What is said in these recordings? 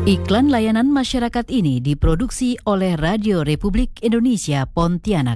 Iklan layanan masyarakat ini diproduksi oleh Radio Republik Indonesia Pontianak.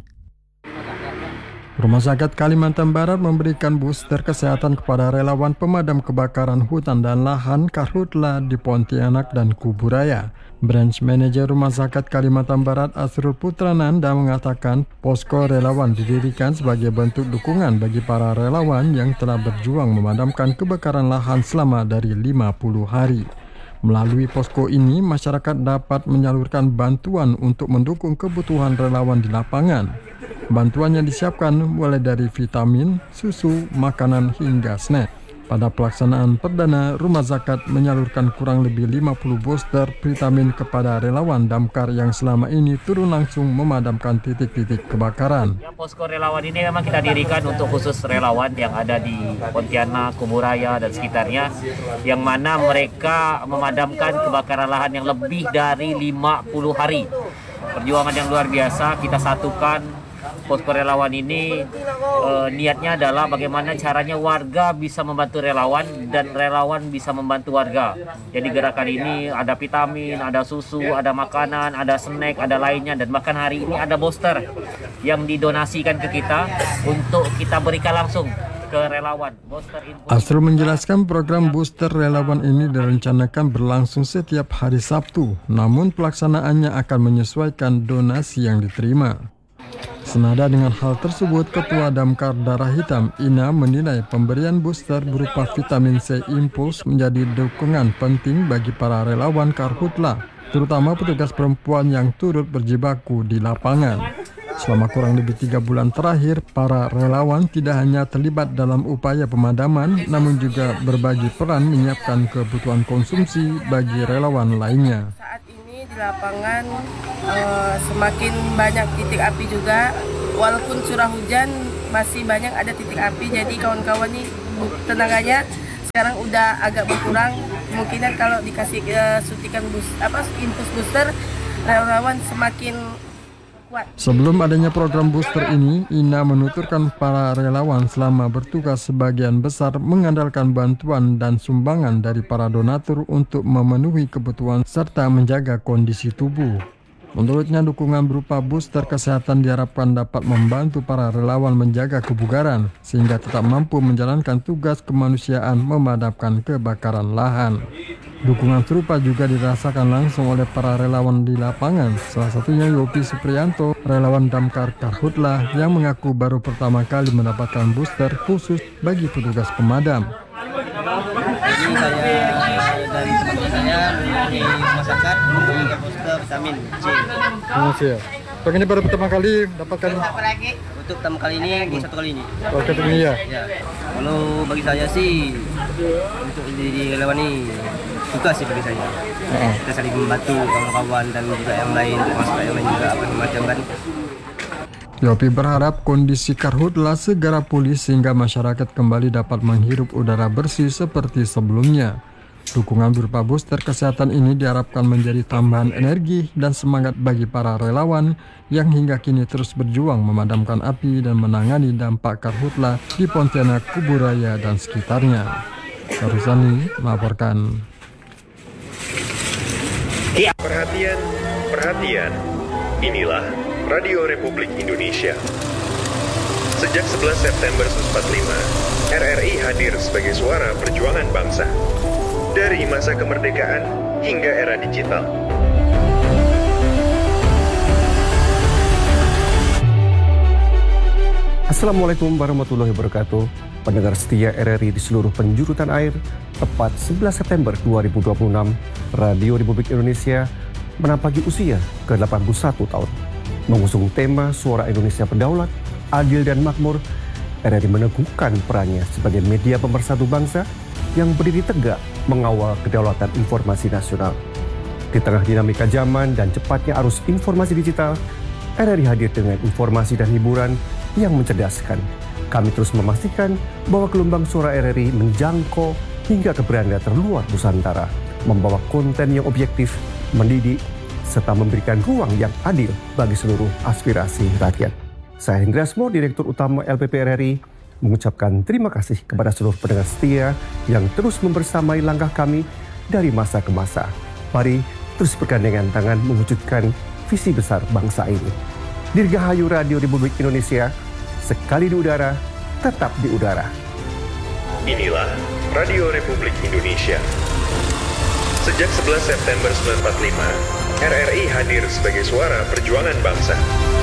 Rumah Sakit Kalimantan Barat memberikan booster kesehatan kepada relawan pemadam kebakaran hutan dan lahan Karhutla di Pontianak dan Kuburaya. Branch Manager Rumah Sakit Kalimantan Barat Asrul Putrananda mengatakan posko relawan didirikan sebagai bentuk dukungan bagi para relawan yang telah berjuang memadamkan kebakaran lahan selama dari 50 hari. Melalui posko ini, masyarakat dapat menyalurkan bantuan untuk mendukung kebutuhan relawan di lapangan. Bantuannya disiapkan mulai dari vitamin, susu, makanan hingga snack. Pada pelaksanaan perdana, Rumah Zakat menyalurkan kurang lebih 50 booster vitamin kepada relawan damkar yang selama ini turun langsung memadamkan titik-titik kebakaran. Posko relawan ini memang kita dirikan untuk khusus relawan yang ada di Pontianak, Kuburaya, dan sekitarnya, yang mana mereka memadamkan kebakaran lahan yang lebih dari 50 hari. Perjuangan yang luar biasa, kita satukan posko relawan ini. Niatnya adalah bagaimana caranya warga bisa membantu relawan dan relawan bisa membantu warga. Jadi gerakan ini ada vitamin, ada susu, ada makanan, ada snack, ada lainnya, dan bahkan hari ini ada booster yang didonasikan ke kita untuk kita berikan langsung ke relawan. Asrul menjelaskan program booster relawan ini direncanakan berlangsung setiap hari Sabtu, namun pelaksanaannya akan menyesuaikan donasi yang diterima. Senada dengan hal tersebut, Ketua Damkar Darah Hitam Ina menilai pemberian booster berupa vitamin C Impuls menjadi dukungan penting bagi para relawan Karhutla, terutama petugas perempuan yang turut berjibaku di lapangan. Selama kurang lebih 3 bulan terakhir, para relawan tidak hanya terlibat dalam upaya pemadaman, namun juga berbagi peran menyiapkan kebutuhan konsumsi bagi relawan lainnya. Di lapangan semakin banyak titik api juga, walaupun curah hujan masih banyak ada titik api, jadi kawan-kawan ini tenaganya sekarang udah agak berkurang. Kemungkinan kalau dikasih suntikan infus booster, relawan semakin kuat. Sebelum adanya program booster ini, Ina menuturkan para relawan selama bertugas sebagian besar mengandalkan bantuan dan sumbangan dari para donatur untuk memenuhi kebutuhan serta menjaga kondisi tubuh. Menurutnya, dukungan berupa booster kesehatan diharapkan dapat membantu para relawan menjaga kebugaran sehingga tetap mampu menjalankan tugas kemanusiaan memadamkan kebakaran lahan. Dukungan serupa juga dirasakan langsung oleh para relawan di lapangan, salah satunya Yopi Supriyanto, relawan damkar Karhutla yang mengaku baru pertama kali mendapatkan booster khusus bagi petugas pemadam. Jadi saya dari teman saya di masyarakat memberikan booster vitamin C. Manusia. Ini baru pertama kali dapatkan. Untuk pertama kali ini, satu kali ini. Oh, ini ya. Ya. Kalau bagi saya sih untuk jadi relawan ini suka sih bagi saya. Kita saling membantu kawan-kawan dan juga yang lain, termasuk yang lain juga apa macam kan. Yopi berharap kondisi Karhutla segera pulih sehingga masyarakat kembali dapat menghirup udara bersih seperti sebelumnya. Dukungan berupa booster kesehatan ini diharapkan menjadi tambahan energi dan semangat bagi para relawan yang hingga kini terus berjuang memadamkan api dan menangani dampak Karhutla di Pontianak, Kuburaya, dan sekitarnya. Sarusani melaporkan. Perhatian, perhatian. Inilah Radio Republik Indonesia. Sejak 11 September 1945, RRI hadir sebagai suara perjuangan bangsa. Dari masa kemerdekaan hingga era digital. Assalamualaikum warahmatullahi wabarakatuh. Pendengar setia RRI di seluruh penjuru tanah air, tepat 11 September 2026, Radio Republik Indonesia menampaki usia ke-81 tahun. Mengusung tema Suara Indonesia Berdaulat, Adil dan Makmur, RRI meneguhkan perannya sebagai media pemersatu bangsa yang berdiri tegak mengawal kedaulatan informasi nasional. Di tengah dinamika zaman dan cepatnya arus informasi digital, RRI hadir dengan informasi dan hiburan yang mencerdaskan. Kami terus memastikan bahwa gelombang suara RRI menjangkau hingga ke beranda terluar Nusantara, membawa konten yang objektif, mendidik, serta memberikan ruang yang adil bagi seluruh aspirasi rakyat. Saya Hendra Asmo, Direktur Utama LPP RRI, mengucapkan terima kasih kepada seluruh pendengar setia yang terus membersamai langkah kami dari masa ke masa. Mari terus bergandengan tangan mewujudkan visi besar bangsa ini. Dirgahayu Radio Republik Indonesia, sekali di udara, tetap di udara. Inilah Radio Republik Indonesia. Sejak 11 September 1945, RRI hadir sebagai suara perjuangan bangsa.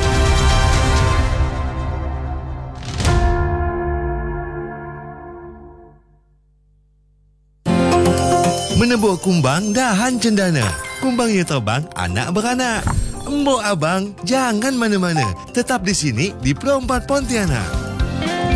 Menebuh kumbang dahan cendana. Kumbang yang terbang anak beranak. Embok abang, jangan mana-mana. Tetap di sini di Pro 4 Pontianak.